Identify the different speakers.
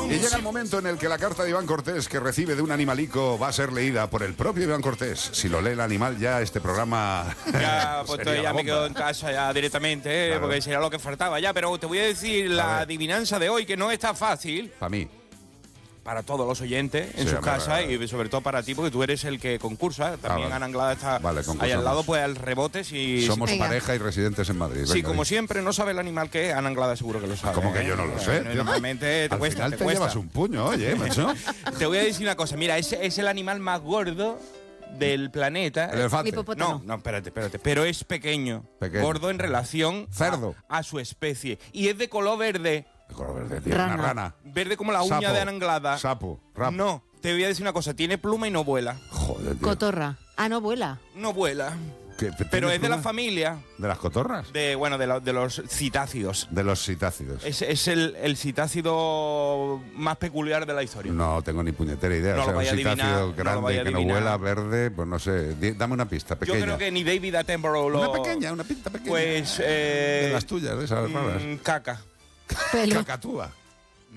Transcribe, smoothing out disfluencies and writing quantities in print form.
Speaker 1: Y llega el momento en el que la carta de Iván Cortés que recibe de un animalico va a ser leída por el propio Iván Cortés. Si lo lee el animal, ya este programa...
Speaker 2: Ya, pues
Speaker 1: sería
Speaker 2: ya
Speaker 1: la
Speaker 2: me quedo
Speaker 1: bomba.
Speaker 2: en casa ya directamente,
Speaker 1: Claro.
Speaker 2: porque sería lo que faltaba ya. Pero te voy a decir la
Speaker 1: ver.
Speaker 2: adivinanza de hoy, que no está fácil
Speaker 1: Para mí.
Speaker 2: para todos los oyentes en
Speaker 1: Sí,
Speaker 2: sus
Speaker 1: hombre,
Speaker 2: casas y sobre todo para ti, porque tú eres el que concursa. También
Speaker 1: vale.
Speaker 2: Ana Anglada está
Speaker 1: Vale,
Speaker 2: ahí
Speaker 1: concursamos.
Speaker 2: al lado, pues al rebote. Si,
Speaker 1: Somos
Speaker 3: Venga.
Speaker 1: pareja y residentes en Madrid.
Speaker 2: Sí,
Speaker 1: Venga,
Speaker 2: como
Speaker 1: di.
Speaker 2: siempre, no sabe el animal que es. Ana Anglada seguro que lo sabe.
Speaker 1: ¿Cómo que yo no lo sé?
Speaker 2: Normalmente te
Speaker 1: Al
Speaker 2: cuesta,
Speaker 1: final
Speaker 2: te
Speaker 1: te
Speaker 2: cuesta.
Speaker 1: llevas un puño, oye, macho.
Speaker 2: Te voy a decir una cosa. Mira, es el animal más gordo del planeta.
Speaker 1: El elefante.
Speaker 3: Hipopótamo.
Speaker 2: No, espérate. Pero es pequeño.
Speaker 1: Pequeño.
Speaker 2: Gordo en relación
Speaker 1: Cerdo.
Speaker 2: a su especie. Y es de color verde.
Speaker 1: De color verde, tío,
Speaker 3: Rana.
Speaker 1: una rana.
Speaker 2: Verde como la uña
Speaker 1: Sapo.
Speaker 2: de Ana Anglada.
Speaker 1: Sapo. Rap.
Speaker 2: No, te voy a decir una cosa. Tiene pluma y no vuela.
Speaker 1: Joder, tío.
Speaker 3: Cotorra. Ah, no vuela.
Speaker 2: No vuela.
Speaker 1: ¿Qué,
Speaker 2: Pero
Speaker 1: tienes
Speaker 2: es de la
Speaker 1: pluma?
Speaker 2: familia
Speaker 1: ¿De las cotorras?
Speaker 2: de los citácidos.
Speaker 1: De los citácidos.
Speaker 2: Es el citácido más peculiar de la historia.
Speaker 1: No tengo ni puñetera idea.
Speaker 2: No
Speaker 1: O sea,
Speaker 2: lo vaya a
Speaker 1: un citácido
Speaker 2: adivinar, no lo
Speaker 1: grande
Speaker 2: vaya a
Speaker 1: que no
Speaker 2: adivinar.
Speaker 1: vuela, verde, pues no sé. Dame una pista
Speaker 2: Yo
Speaker 1: pequeña.
Speaker 2: creo que ni David Attenborough lo...
Speaker 1: una pinta pequeña.
Speaker 2: Pues...
Speaker 1: de las tuyas, de esas raras.
Speaker 2: Caca.
Speaker 3: Pelo.
Speaker 1: Cacatúa.